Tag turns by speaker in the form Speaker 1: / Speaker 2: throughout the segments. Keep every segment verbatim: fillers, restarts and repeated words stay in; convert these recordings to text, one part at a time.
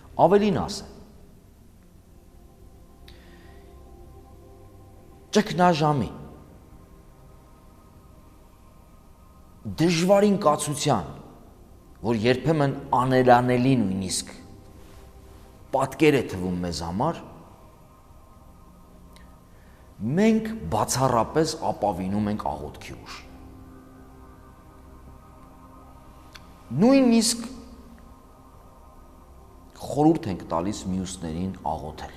Speaker 1: Ավելին ասեմ, ճգնաժամի, դժվարին կացության, որ երբեմն աներանելի նույնիսկ պատկեր է թվում մեզ համար, մենք բացառապես ապավինում ենք աղոթքի ուժ։ Նույնիսկ խորհուրդ ենք տալիս մյուսներին աղոթել։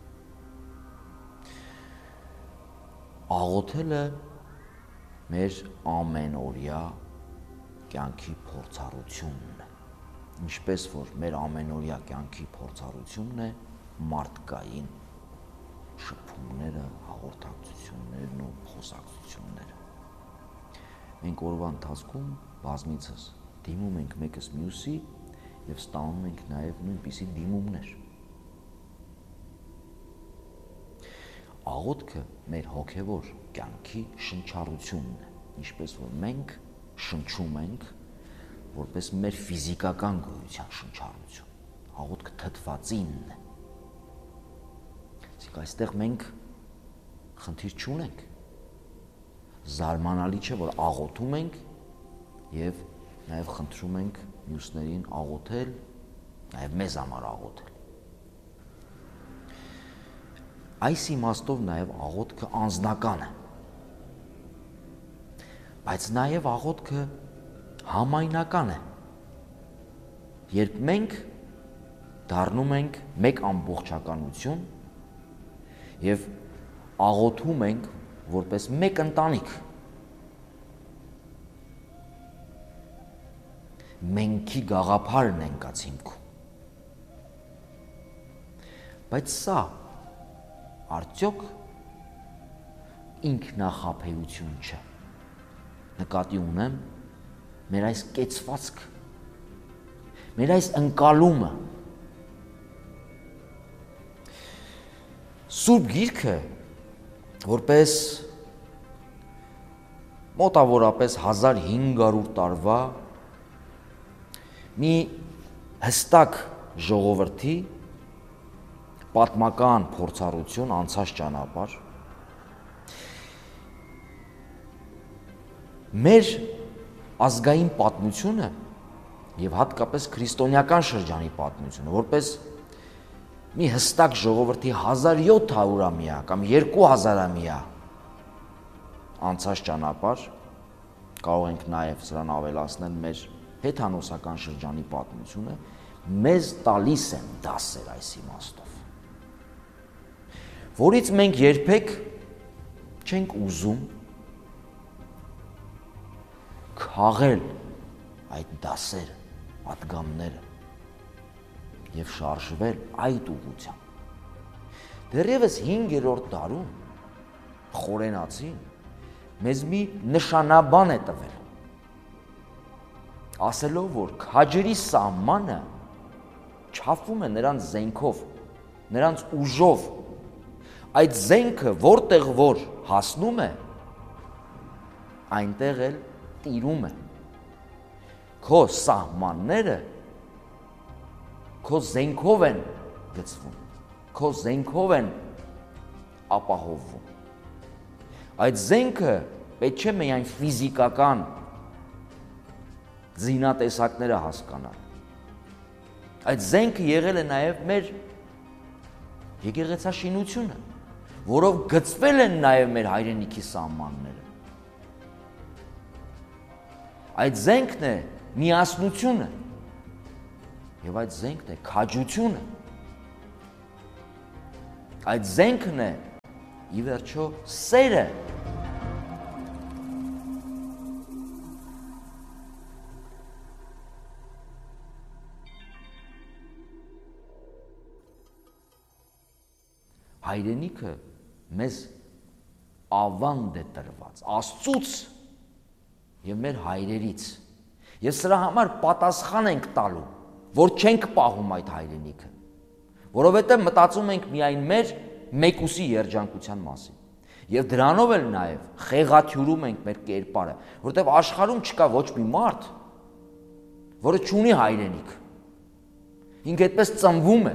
Speaker 1: Աղոթելը մեր ամենօրյա կյանքի փորձառությունն է, ինչպես որ մեր ամենօրյա կյանքի փորձառությունն է մարդկային շփումները, հաղորդակցություններն ու խոսակցությունները։ Մենք օրվա ընթացքում բազմիցս դիմում ենք մեկս մյուսի և ստանում ենք նաև նույնպիսի դիմումներ։ Աղոթքը մեր հոգևոր կյանքի շնչառությունն է, ինչպես որ մենք շնչում ենք որպես մեր ֆիզիկական գոյության շնչառություն։ Աղոթքը թթվածինն է։ Իսկ այստեղ մենք խնդիր չունենք։ Զարմանալի չէ, որ աղոթում ենք և նաև խնդրում ենք մյուսներին աղոթել, նաև մեզ համար աղոթել։ Այս իմաստով նաև աղոթքը անձնական է, բայց նաև աղոթքը համայնական է, երբ մենք դառնում ենք մեկ ամբողջականություն և աղոթում ենք որպես մեկ ընտանիք, մենքի գաղափարն ենք ած հիմքում։ Բայց սա արդյոք ինքնախաբեություն չէ։ Նկատի ունեմ մեր այս կեցվածքը, մեր այս ընկալումը։ Սուրբ Գիրքը, որպես մոտավորապես հազար հինգ հարյուր տարվա մի հստակ ժողովրդի պատմական փորձառություն, անցած ճանապարհ, մեր ազգային պատմությունը և հատկապես քրիստոնեական շրջանի պատմությունը, որպես մի հստակ ժողովրդի հազար յոթ հարյուրամյա կամ երկու հազարամյա անցած ճանապարհ, կարող ենք նաև սրան ավելացնել մեր հեթանոսական շրջանի պատմությունը, մեզ տալիս են դասեր այս իմաստով, որից մենք երբեք չենք ուզում քաղել այդ դասերը, պատգամները և շարժվել այդ ուղղությամբ։ Դեռևս հինգերորդ դարում խորենացին մեզ մի նշանաբան է տվել, ասելով, որ քաջերի սահմանը չափվում է նրանց զենքով, նրանց ուժով, այդ զենքը որտեղ որ հասնում է, այնտեղ էլ տիրում է։ Քո սահմանները քո զենքով են գծվում, քո զենքով են ապահովվում։ Այդ զենքը պետք չէ միայն ֆիզիկական զինատեսակները հասկանալ։ Այդ զենքը եղել է նաև մեր եկեղեցաշինությունը, որով գծվել են նաև մեր հայրենիքի սահմանները։ Այդ զենքն է միասնությունը և այդ զենքն է քաջությունը։ Այդ զենքն է ի վերջո սերը։ Հայրենիքը մեզ ավանդ է տրված Աստծուց և մեր հայրերից, և սրա համար պատասխան ենք տալու, որ չենք պահում այդ հայրենիքը, որովհետև մտածում ենք միայն մեր մեկուսի երջանկության մասին, և դրանով էլ նաև խեղաթյուրում ենք մեր կերպարը, որովհետև աշխարհում չկա ոչ մի մարդ, որը չունի հայրենիք, Ինքը այդպես ծնվում է։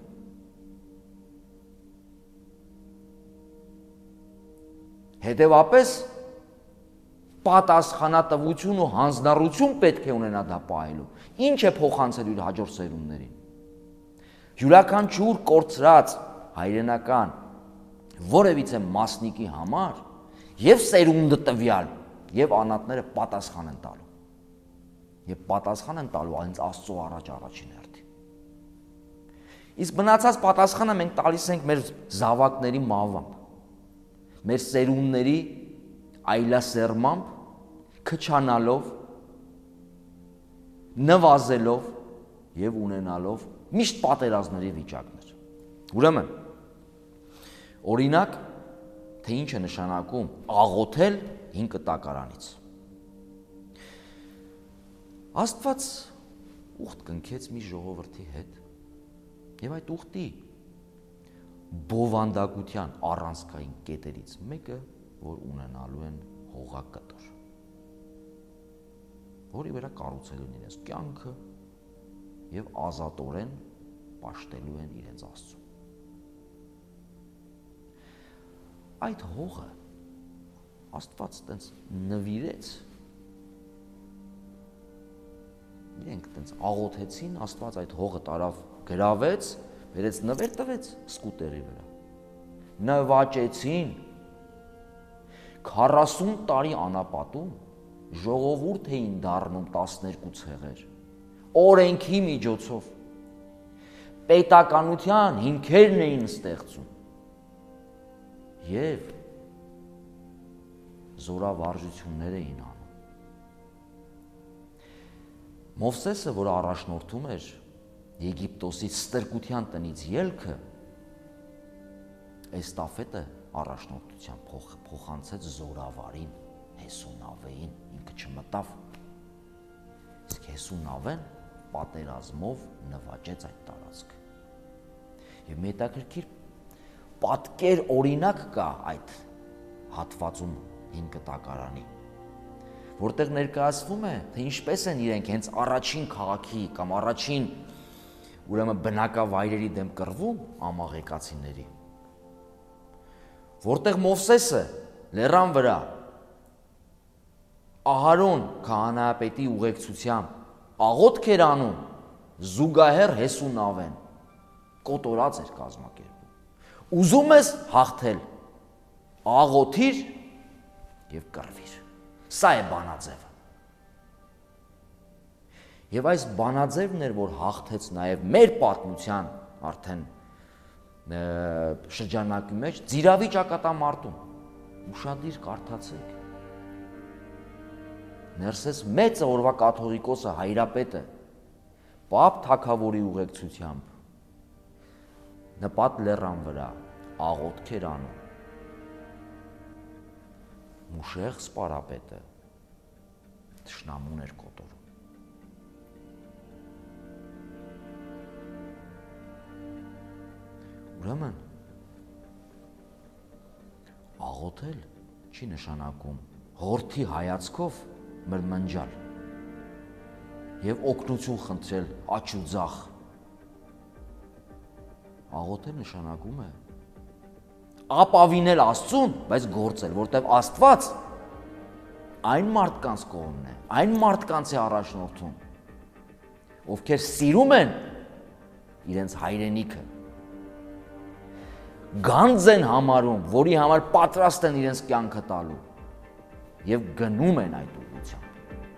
Speaker 1: Հետևապես պատասխանատվություն ու հանձնառություն պետք է ունենա դա պահելու։ Ինչ է փոխանցել իր հաջորդ սերունդներին։ Յուրաքանչյուր կորցրած հայրենական որևիցե մասնիկի համար եւ սերունդը տվյալ եւ անատները պատասխան են տալու։ Եվ պատասխան են տալու հենց Աստծո առաջ առաջին հերթին։ Իսկ մնացած պատասխանը մենք տալիս ենք մեր զավակների մահվամբ, մեր սերունդների այլասերմամբ, քչանալով, նվազելով եւ ունենալով միշտ պատերազմների վիճակներ։ Ուրեմն, օրինակ, թե ինչ է նշանակում աղոթել հին կտակարանից։ Աստված ուխտ կնքեց մի ժողովրդի հետ եւ այդ ուխտի բովանդակության առանցքային կետերից մեկը, որ ունենալու են հողակտոր, որի վրա կառուցելու են իրենց կյանքը եւ ազատորեն պաշտելու են իրենց Աստծուն։ Այդ հողը Աստված տենց նվիրեց, իրենք տենց աղոթեցին, Աստված այդ հողը տարավ, գրավեց, վերեց նվեր տվեց սկուտերի վրա, նվաճեցին, քառասուն տարի անապատում ժողովուրդ էին դառնում տասներկու ցեղեր, օրենքի միջոցով, պետականության հիմքերն էին ստեղծում եւ զորավարժություններ էին անում։ Մովսեսը, որ առաջնորդում էր Եգիպտոսից ստրկության տնից ելքը, էստաֆետը առաջնորդության փոխ, փոխանցեց զորավարին, Հեսունավեին, ինքը չմտավ։ Իսկ Հեսունավեն պատերազմով նվաճեց այդ տարածքը։ Եվ մետաքրքիր պատկեր օրինակ կա այդ հատվածում հին կտակարանի, որտեղ ներկայացվում է, թե ինչպես են իրենք հենց առաջին քաղաքի կամ առաջին ուրեմն բնակավայրերի դեմ կռվում ամաղեկացիների, որտեղ Մովսեսը լեռան վրա Ահարոն քահանայապետի ուղեկցությամբ աղոթք էր անում, զուգահեռ Հեսունավեն կոտորած էր կազմակերպում։ Ուզում ես հաղթել, աղոթիր եւ կռվիր։ Սա է բանաձևը։ Եվ այս բանաձևն էր, որ հաղթեց նաև մեր պատմության արդեն շրջանակի մեջ Ձիրավի ճակատամարտում։ Ուշադիր կարդացեք։ Ներսես մեծը օրվա կաթողիկոսը հայրապետը Պապ թագավորի ուղեկցությամբ նպատ լեռան վրա աղոթք էր անում։ Մուշեղ սպարապետը թշնամուն էր կոտորում։ Ուրեմն աղոթել չի նշանակում հորթի հայացքով մրմնջալ եւ օգնություն խնդրել աջ ու ձախ։ Աղոթել նշանակում է ապավինել Աստծուն, բայց գործել, որտեղ Աստված այն մարդկանց կողմն է, այն մարդկանց է առաջնորդում, ովքեր սիրում են իրենց հայրենիքը, գանձ են համարում, որի համար պատրաստ են իրենց կյանքը տալու եւ գնում են այդ ուղղությամբ։